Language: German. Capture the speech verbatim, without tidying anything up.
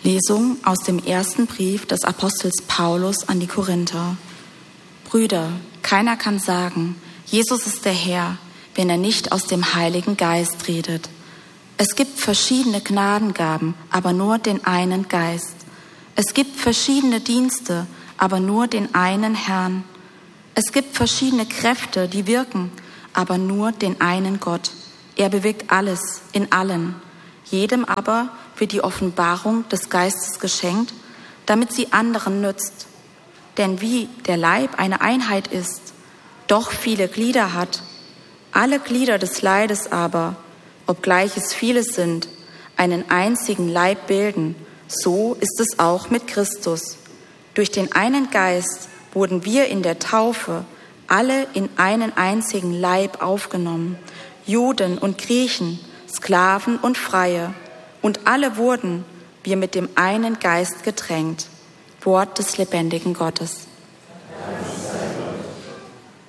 Lesung aus dem ersten Brief des Apostels Paulus an die Korinther. Brüder, keiner kann sagen, Jesus ist der Herr, wenn er nicht aus dem Heiligen Geist redet. Es gibt verschiedene Gnadengaben, aber nur den einen Geist. Es gibt verschiedene Dienste, aber nur den einen Herrn. Es gibt verschiedene Kräfte, die wirken, aber nur den einen Gott. Er bewirkt alles in allen. Jedem aber wird die Offenbarung des Geistes geschenkt, damit sie anderen nützt. Denn wie der Leib eine Einheit ist, doch viele Glieder hat, alle Glieder des Leibes aber, obgleich es viele sind, einen einzigen Leib bilden, so ist es auch mit Christus. Durch den einen Geist wurden wir in der Taufe alle in einen einzigen Leib aufgenommen, Juden und Griechen, Sklaven und Freie, und alle wurden wir mit dem einen Geist getränkt. Wort des lebendigen Gottes.